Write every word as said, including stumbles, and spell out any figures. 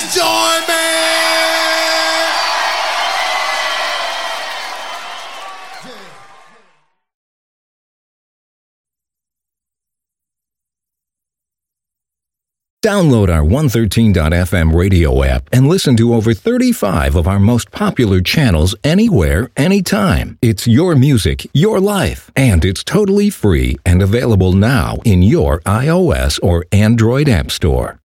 join me. Download our one thirteen dot f m radio app and listen to over thirty-five of our most popular channels anywhere, anytime. It's your music, your life, and it's totally free and available now in your iOS or Android app store.